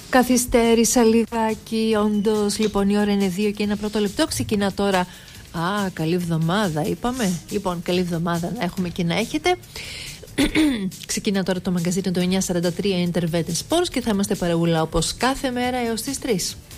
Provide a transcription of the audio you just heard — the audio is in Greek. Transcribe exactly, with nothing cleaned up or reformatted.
Καθυστέρησα λιγάκι, όντως. Λοιπόν, η ώρα είναι δύο και ένα πρώτο λεπτό. Ξεκινά τώρα. Α, καλή εβδομάδα, είπαμε. Λοιπόν, καλή εβδομάδα να έχουμε και να έχετε. Ξεκινά τώρα το μαγκαζίνο του εννιά σαράντα τρία Intervet Sports και θα είμαστε παρεούλα όπως κάθε μέρα έως τις τρεις.